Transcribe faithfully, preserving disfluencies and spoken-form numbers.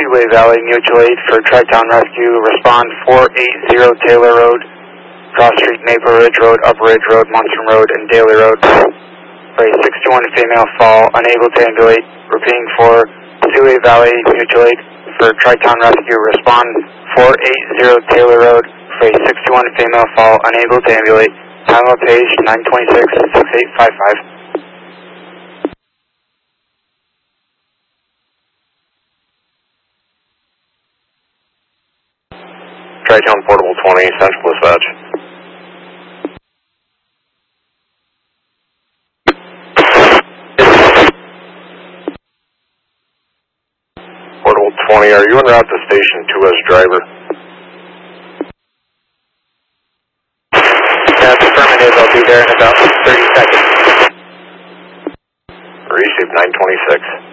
Seaway Valley Mutual Aid for Tri-Town Rescue. Respond four eighty Taylor Road, Cross Street, Maple Ridge Road, Upper Ridge Road, Munson Road, and Daly Road. For a sixty-one female fall, unable to ambulate. Repeating for Seaway Valley Mutual Aid for Tri-Town Rescue. Respond four eighty Taylor Road for a sixty-one female fall, unable to ambulate. Time of page nine twenty-six, six eight five five. Tri-Town Portable twenty, Central Dispatch. Portable twenty, are you en route to station two as driver? That's affirmative, I'll be there in about thirty seconds. Receive nine twenty-six.